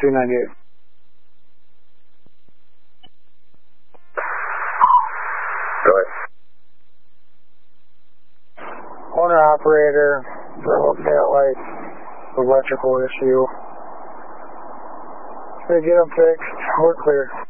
298. Go ahead. Owner operator, Bravo tail light, electrical issue. They get them fixed. We're clear.